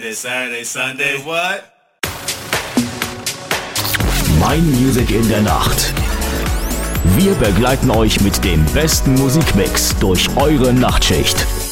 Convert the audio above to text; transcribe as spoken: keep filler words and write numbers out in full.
This Saturday, Sunday, what? Mein Music in der Nacht. Wir begleiten euch mit dem besten Musikmix durch eure Nachtschicht.